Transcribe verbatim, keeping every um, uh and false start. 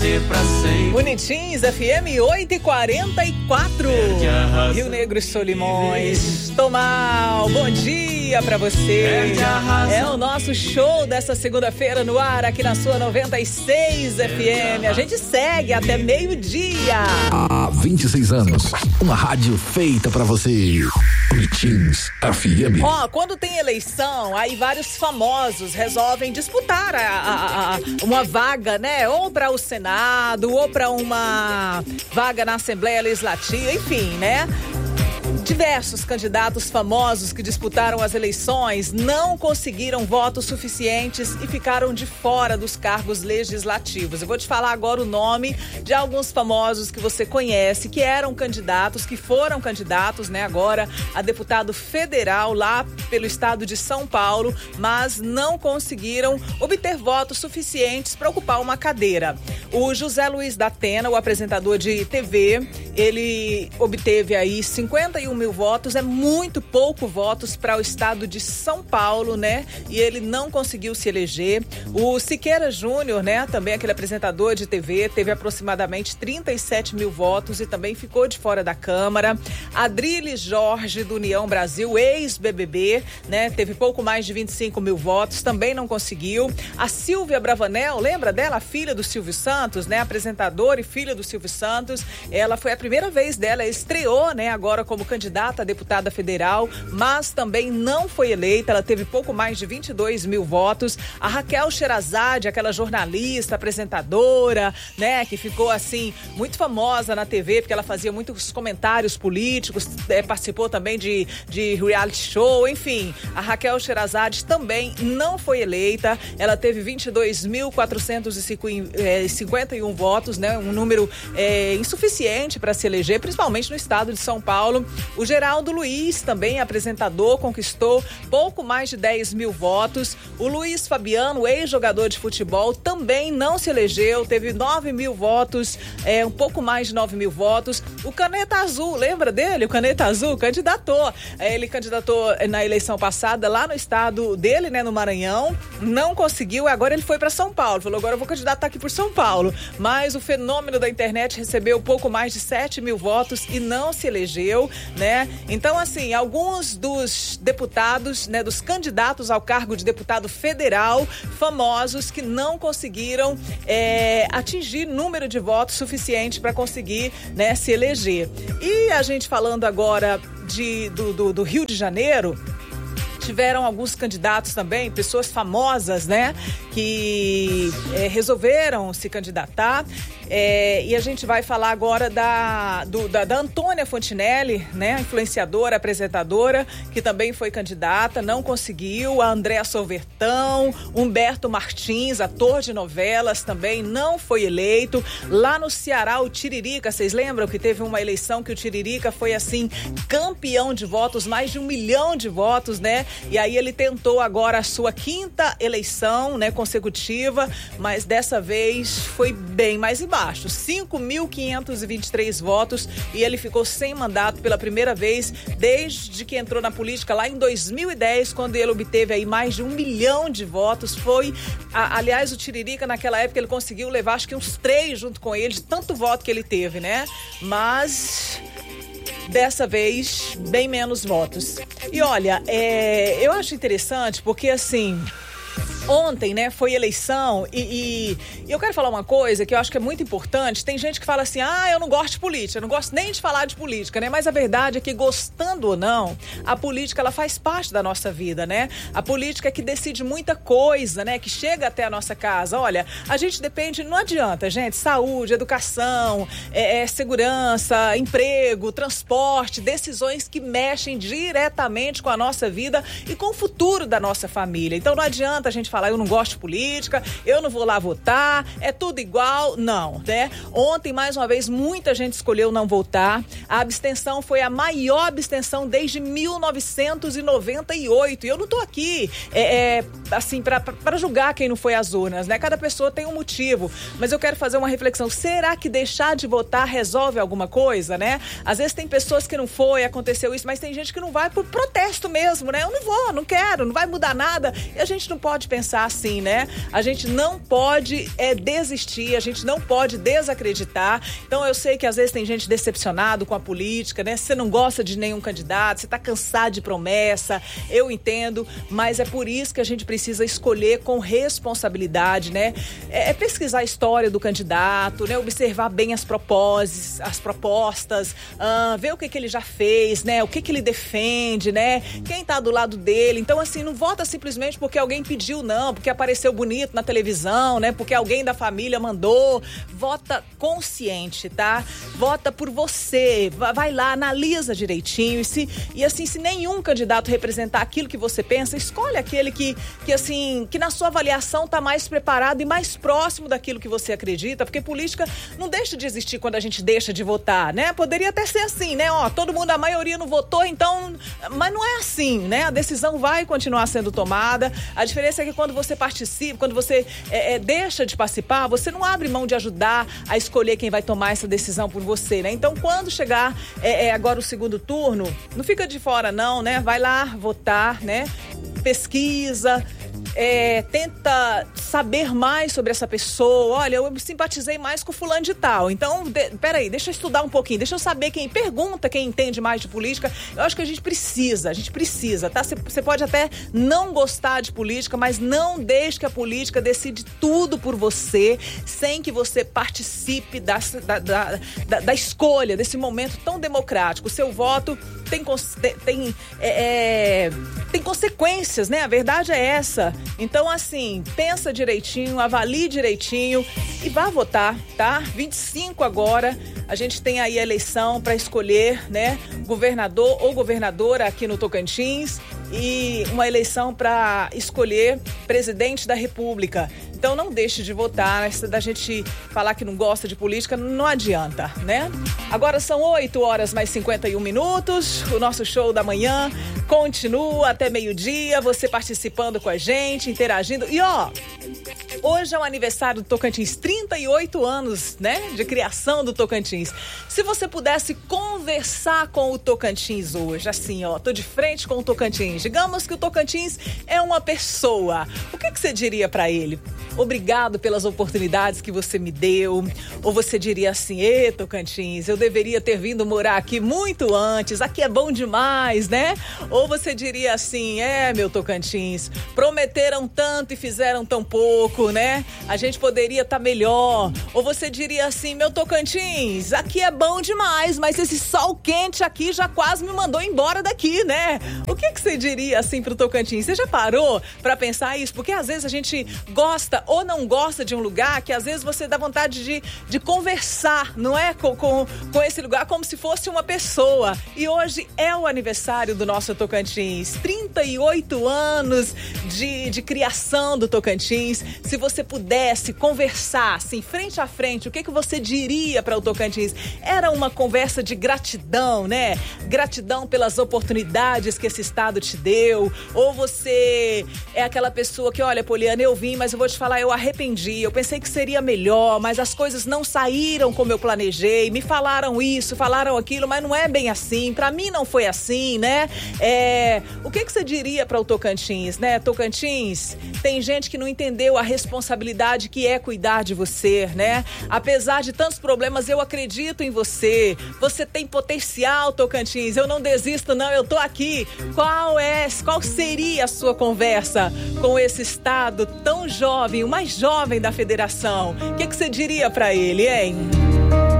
Bonitins, F M oito e quarenta e quatro. Rio Negro e Solimões. Tomal, bom dia pra você. É o nosso show dessa segunda-feira no ar aqui na sua noventa e seis F M. A gente segue até meio-dia. Há vinte e seis anos, uma rádio feita pra você. Bonitins F M. Ó, quando tem eleição, aí vários famosos resolvem disputar a, a, a, uma vaga, né? Ou para o Senado, ou para uma vaga na Assembleia Legislativa, enfim, né? Diversos candidatos famosos que disputaram as eleições não conseguiram votos suficientes e ficaram de fora dos cargos legislativos. Eu vou te falar agora o nome de alguns famosos que você conhece, que eram candidatos, que foram candidatos, né, agora a deputado federal lá pelo estado de São Paulo, mas não conseguiram obter votos suficientes para ocupar uma cadeira. O José Luiz da Atena, o apresentador de T V, ele obteve aí cinquenta e um mil votos, é muito pouco votos para o estado de São Paulo, né? E ele não conseguiu se eleger. O Siqueira Júnior, né? Também aquele apresentador de T V, teve aproximadamente trinta e sete mil votos e também ficou de fora da Câmara. Adriles Jorge, do União Brasil, ex-B B B, né? Teve pouco mais de vinte e cinco mil votos, também não conseguiu. A Silvia Bravanel, lembra dela? A filha do Silvio Santos, né? Apresentadora e filha do Silvio Santos. Ela foi a primeira vez dela, estreou, né? Agora como candidata a deputada federal, mas também não foi eleita. Ela teve pouco mais de vinte e dois mil votos. A Raquel Sherazade, aquela jornalista, apresentadora, né, que ficou assim muito famosa na T V porque ela fazia muitos comentários políticos, é, participou também de, de reality show, enfim. A Raquel Sherazade também não foi eleita. Ela teve vinte e dois mil quatrocentos e cinquenta e um votos, né, um número é, insuficiente para se eleger, principalmente no estado de São Paulo. O Geraldo Luiz, também apresentador, conquistou pouco mais de dez mil votos. O Luiz Fabiano, ex-jogador de futebol, também não se elegeu, teve nove mil votos, é, um pouco mais de nove mil votos. O Caneta Azul, lembra dele? O Caneta Azul candidatou. Ele candidatou na eleição passada lá no estado dele, né, no Maranhão, não conseguiu, agora ele foi para São Paulo. Falou, agora eu vou candidatar aqui por São Paulo. Mas o fenômeno da internet recebeu pouco mais de sete mil votos e não se elegeu, né? Então, assim, alguns dos deputados, né, dos candidatos ao cargo de deputado federal, famosos, que não conseguiram é, atingir número de votos suficiente para conseguir, né, se eleger. E a gente falando agora de, do, do, do Rio de Janeiro, tiveram alguns candidatos também, pessoas famosas, né, que é, resolveram se candidatar. É, e a gente vai falar agora da, do, da, da Antônia Fontinelli, né, influenciadora, apresentadora, que também foi candidata, não conseguiu. A Andréa Sorvertão, Humberto Martins, ator de novelas, também não foi eleito. Lá no Ceará, o Tiririca, vocês lembram que teve uma eleição que o Tiririca foi, assim, campeão de votos, mais de um milhão de votos, né? E aí ele tentou agora a sua quinta eleição, né, consecutiva, mas dessa vez foi bem mais embaixo. cinco mil quinhentos e vinte e três votos e ele ficou sem mandato pela primeira vez desde que entrou na política lá em dois mil e dez, quando ele obteve aí mais de um milhão de votos. Foi, a, aliás, o Tiririca naquela época ele conseguiu levar acho que uns três junto com ele, de tanto voto que ele teve, né? Mas dessa vez, bem menos votos. E olha, é, eu acho interessante porque, assim, ontem, né, foi eleição e, e eu quero falar uma coisa que eu acho que é muito importante. Tem gente que fala assim, ah, eu não gosto de política, eu não gosto nem de falar de política, né? Mas a verdade é que, gostando ou não, a política, ela faz parte da nossa vida, né? A política é que decide muita coisa, né? Que chega até a nossa casa. Olha, a gente depende, não adianta, gente, saúde, educação, é, é, segurança, emprego, transporte, decisões que mexem diretamente com a nossa vida e com o futuro da nossa família. Então não adianta a gente falar, eu não gosto de política, eu não vou lá votar, é tudo igual. Não, né? Ontem, mais uma vez, muita gente escolheu não votar. A abstenção foi a maior abstenção desde mil novecentos e noventa e oito. E eu não tô aqui, é, é, assim, pra, pra, pra julgar quem não foi às urnas, né? Cada pessoa tem um motivo. Mas eu quero fazer uma reflexão. Será que deixar de votar resolve alguma coisa, né? Às vezes tem pessoas que não foi, aconteceu isso, mas tem gente que não vai por protesto mesmo, né? Eu não vou, não quero, não vai mudar nada. E a gente não pode pensar pensar assim, né? A gente não pode é, desistir, a gente não pode desacreditar. Então eu sei que às vezes tem gente decepcionado com a política, né? Você não gosta de nenhum candidato, você tá cansado de promessa, eu entendo, mas é por isso que a gente precisa escolher com responsabilidade, né? É, é pesquisar a história do candidato, né? Observar bem as propostas, as propostas, uh, ver o que que ele já fez, né? O que que ele defende, né? Quem tá do lado dele. Então, assim, não vota simplesmente porque alguém pediu, não, porque apareceu bonito na televisão, né? Porque alguém da família mandou. Vota consciente, tá? Vota por você. Vai lá, analisa direitinho. E, se, e assim, se nenhum candidato representar aquilo que você pensa, escolhe aquele que, que assim, que na sua avaliação tá mais preparado e mais próximo daquilo que você acredita, porque política não deixa de existir quando a gente deixa de votar, né? Poderia até ser assim, né? Ó, todo mundo, a maioria não votou, então... Mas não é assim, né? A decisão vai continuar sendo tomada. A diferença é que quando você participa, quando você é, é, deixa de participar, você não abre mão de ajudar a escolher quem vai tomar essa decisão por você, né? Então, quando chegar é, é, agora o segundo turno, não fica de fora não, né? Vai lá votar, né? Pesquisa... É, tenta saber mais sobre essa pessoa. Olha, eu simpatizei mais com fulano de tal, então, de, peraí, deixa eu estudar um pouquinho, deixa eu saber quem, pergunta quem entende mais de política. Eu acho que a gente precisa, a gente precisa, tá? Você pode até não gostar de política, mas não deixe que a política decide tudo por você, sem que você participe da, da, da, da, da escolha, desse momento tão democrático. O seu voto tem, tem, é, é, tem consequências, né? A verdade é essa. Então, assim, pensa direitinho, avalie direitinho e vá votar, tá? vinte e cinco agora, a gente tem aí a eleição para escolher, né, governador ou governadora aqui no Tocantins e uma eleição para escolher presidente da República. Então não deixe de votar, essa da gente falar que não gosta de política não adianta, né? Agora são oito horas mais cinquenta e um minutos, o nosso show da manhã continua até meio-dia, você participando com a gente, interagindo. E ó, hoje é o aniversário do Tocantins, trinta e oito anos, né, de criação do Tocantins. Se você pudesse conversar com o Tocantins hoje, assim, ó, tô de frente com o Tocantins, digamos que o Tocantins é uma pessoa, o que que você diria pra ele? Obrigado pelas oportunidades que você me deu. Ou você diria assim, ê, Tocantins, eu deveria ter vindo morar aqui muito antes, aqui é bom demais, né? Ou você diria assim, é, meu Tocantins, prometeram tanto e fizeram tão pouco, né? A gente poderia estar melhor. Ou você diria assim, meu Tocantins, aqui é bom demais, mas esse sol quente aqui já quase me mandou embora daqui, né? O que que você diria assim pro Tocantins? Você já parou pra pensar isso? Porque às vezes a gente gosta ou não gosta de um lugar que às vezes você dá vontade de, de conversar, não é? Com, com, com esse lugar como se fosse uma pessoa. E hoje é o aniversário do nosso Tocantins. trinta e oito anos de, de criação do Tocantins. Se você pudesse conversar, assim, frente a frente, o que, que você diria para o Tocantins? Era uma conversa de gratidão, né? Gratidão pelas oportunidades que esse estado te deu. Ou você é aquela pessoa que, olha, Poliana, eu vim, mas eu vou te falar, eu arrependi, eu pensei que seria melhor, mas as coisas não saíram como eu planejei, me falaram isso, falaram aquilo, mas não é bem assim, pra mim não foi assim, né? É, o que que você diria para o Tocantins, né? Tocantins, tem gente que não entendeu a responsabilidade que é cuidar de você, né? Apesar de tantos problemas, eu acredito em você, você tem potencial, Tocantins, eu não desisto não, eu tô aqui. Qual é, qual seria a sua conversa com esse estado tão jovem, o mais jovem da federação? O que que você diria para ele, hein?